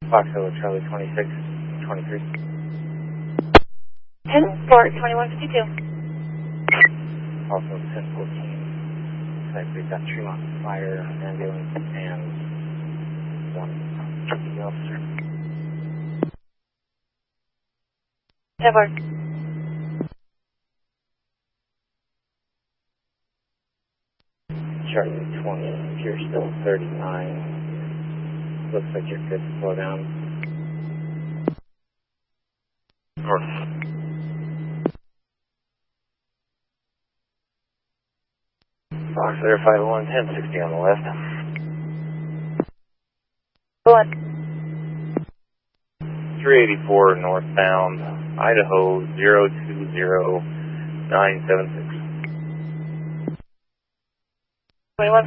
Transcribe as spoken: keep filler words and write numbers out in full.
Fox Hill, Charlie twenty-six, twenty-three. ten four, twenty-one fifty-two. Also ten fourteen. Looks like we've got Tremont Fire, ambulance, and one duty officer. ten four. Charlie twenty, if you're still thirty-nine, looks like you're good to slow down. North. Fox Air five oh one, ten sixty on the left. Go on. three eighty-four northbound, Idaho zero two zero nine seven six. twenty-one